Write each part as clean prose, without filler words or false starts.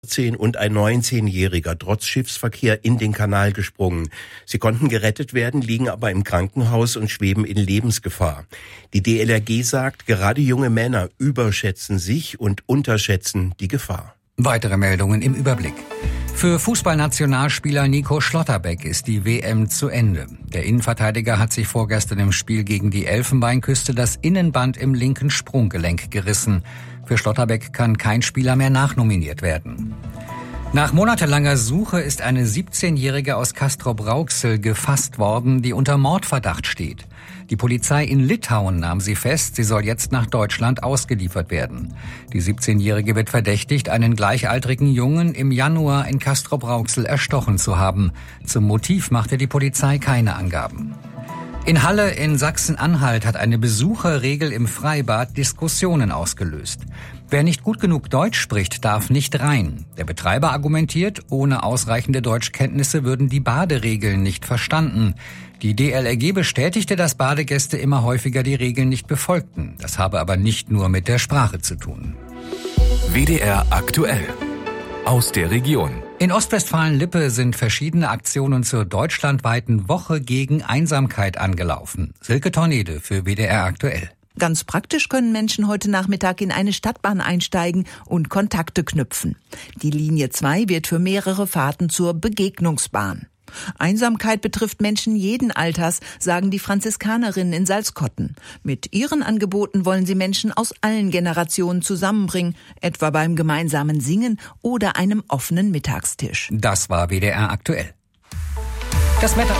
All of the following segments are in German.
Und ein 19-Jähriger trotz Schiffsverkehr in den Kanal gesprungen. Sie konnten gerettet werden, liegen aber im Krankenhaus und schweben in Lebensgefahr. Die DLRG sagt, gerade junge Männer überschätzen sich und unterschätzen die Gefahr. Weitere Meldungen im Überblick. Für Fußballnationalspieler Nico Schlotterbeck ist die WM zu Ende. Der Innenverteidiger hat sich vorgestern im Spiel gegen die Elfenbeinküste das Innenband im linken Sprunggelenk gerissen. Für Schlotterbeck kann kein Spieler mehr nachnominiert werden. Nach monatelanger Suche ist eine 17-Jährige aus Castrop-Rauxel gefasst worden, die unter Mordverdacht steht. Die Polizei in Litauen nahm sie fest, sie soll jetzt nach Deutschland ausgeliefert werden. Die 17-Jährige wird verdächtigt, einen gleichaltrigen Jungen im Januar in Castrop-Rauxel erstochen zu haben. Zum Motiv machte die Polizei keine Angaben. In Halle in Sachsen-Anhalt hat eine Besucherregel im Freibad Diskussionen ausgelöst. Wer nicht gut genug Deutsch spricht, darf nicht rein. Der Betreiber argumentiert, ohne ausreichende Deutschkenntnisse würden die Baderegeln nicht verstanden. Die DLRG bestätigte, dass Badegäste immer häufiger die Regeln nicht befolgten. Das habe aber nicht nur mit der Sprache zu tun. WDR aktuell. Aus der Region. In Ostwestfalen-Lippe sind verschiedene Aktionen zur deutschlandweiten Woche gegen Einsamkeit angelaufen. Silke Tornede für WDR aktuell. Ganz praktisch können Menschen heute Nachmittag in eine Stadtbahn einsteigen und Kontakte knüpfen. Die Linie 2 wird für mehrere Fahrten zur Begegnungsbahn. Einsamkeit betrifft Menschen jeden Alters, sagen die Franziskanerinnen in Salzkotten. Mit ihren Angeboten wollen sie Menschen aus allen Generationen zusammenbringen, etwa beim gemeinsamen Singen oder einem offenen Mittagstisch. Das war WDR aktuell. Das Wetter.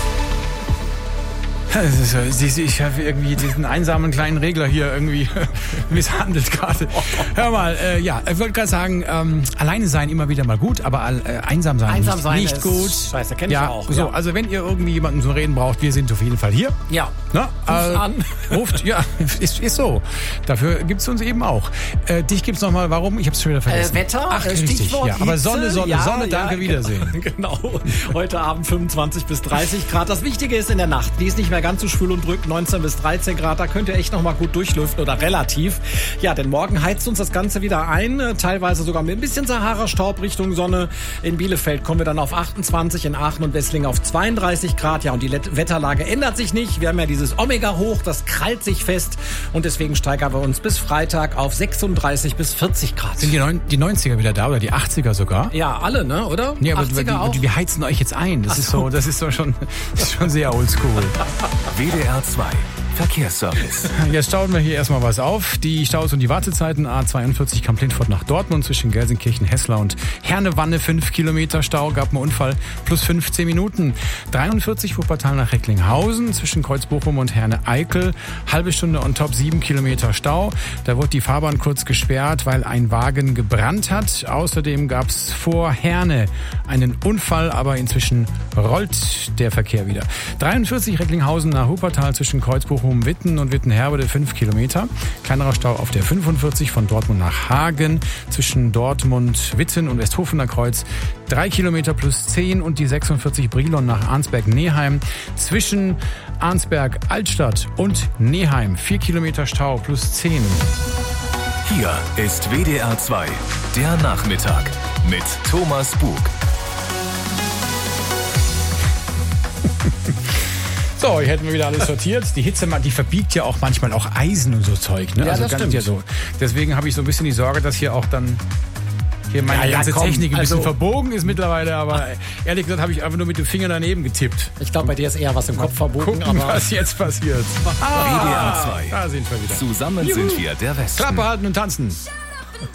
Ich habe irgendwie diesen einsamen kleinen Regler hier irgendwie misshandelt gerade. Hör mal, ich wollte gerade sagen, alleine sein immer wieder mal gut, aber einsam sein nicht gut. Scheiße, kenn ich auch. So, also wenn ihr irgendwie jemanden zum Reden braucht, wir sind auf jeden Fall hier. Ja. Ruft, ja, ist so. Dafür gibt's uns eben auch. Dich gibt's nochmal, warum? Ich hab's schon wieder vergessen. Wetter, Ach, richtig, Stichwort ja. Aber Sonne, danke, Wiedersehen. Genau. Heute Abend 25 bis 30 Grad. Das Wichtige ist in der Nacht, die ist nicht mehr ganz so schwül und drückt, 19 bis 13 Grad. Da könnt ihr echt noch mal gut durchlüften oder relativ. Ja, denn morgen heizt uns das Ganze wieder ein. Teilweise sogar mit ein bisschen Sahara-Staub Richtung Sonne. In Bielefeld kommen wir dann auf 28, in Aachen und Wesseling auf 32 Grad. Ja, und die Wetterlage ändert sich nicht. Wir haben ja dieses Omega-Hoch, das krallt sich fest. Und deswegen steigern wir uns bis Freitag auf 36 bis 40 Grad. Sind die 90er wieder da oder die 80er sogar? Ja, alle, ne, oder? Nee, aber wir heizen euch jetzt ein. Das ist schon sehr oldschool. WDR 2 Verkehrsservice. Jetzt stauen wir hier erstmal was auf. Die Staus und die Wartezeiten. A42 Kamp-Lindfort nach Dortmund zwischen Gelsenkirchen, Hessler und Herne-Wanne 5 Kilometer Stau. Gab einen Unfall plus 15 Minuten. 43 Wuppertal nach Recklinghausen zwischen Kreuzbochum und Herne-Eickel. Halbe Stunde on top 7 Kilometer Stau. Da wurde die Fahrbahn kurz gesperrt, weil ein Wagen gebrannt hat. Außerdem gab es vor Herne einen Unfall, aber inzwischen rollt der Verkehr wieder. 43 Recklinghausen nach Wuppertal zwischen Kreuzbochum, Witten und Wittenherbede 5 Kilometer. Kleinerer Stau auf der 45 von Dortmund nach Hagen zwischen Dortmund, Witten und Westhofener Kreuz 3 Kilometer plus 10 und die 46 Brilon nach Arnsberg-Neheim zwischen Arnsberg-Altstadt und Neheim 4 Kilometer Stau plus 10. Hier ist WDR 2, der Nachmittag mit Thomas Bug. So, hier hätten wir wieder alles sortiert. Die Hitze, die verbiegt ja auch manchmal auch Eisen und so Zeug. Ne? Ja, also das stimmt. Ja so. Deswegen habe ich so ein bisschen die Sorge, dass hier auch dann meine ganze Technik ein bisschen verbogen ist mittlerweile. Aber ehrlich gesagt habe ich einfach nur mit dem Finger daneben getippt. Ich glaube, bei dir ist eher was im Kopf verbogen. Gucken, aber was jetzt passiert. WDR 2. Da sind wir wieder. Zusammen sind wir der Westen. Klappe halten und tanzen.